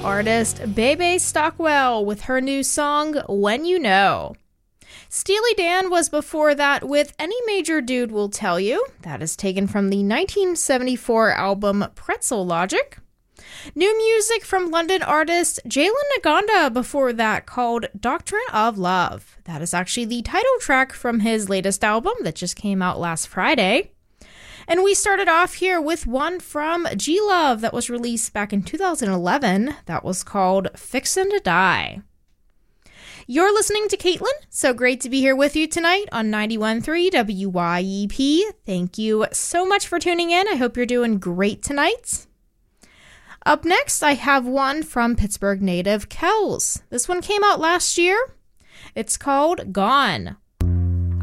artist Bebe Stockwell with her new song, When You Know. Steely Dan was before that with Any Major Dude Will Tell You. That is taken from the 1974 album Pretzel Logic. New music from London artist Jalen Naganda before that called Doctrine of Love. That is actually the title track from his latest album that just came out last Friday. And we started off here with one from G-Love that was released back in 2011. That was called Fixin' to Die. You're listening to Caitlin. So great to be here with you tonight on 91.3 WYEP. Thank you so much for tuning in. I hope you're doing great tonight. Up next, I have one from Pittsburgh native Kells. This one came out last year. It's called Gone.